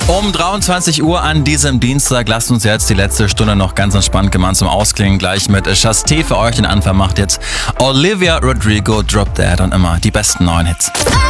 Um 23 Uhr an diesem Dienstag, lasst uns jetzt die letzte Stunde noch ganz entspannt gemeinsam ausklingen. Gleich mit Chasté für euch den Anfang macht jetzt Olivia Rodrigo, Drop Dead und immer die besten neuen Hits.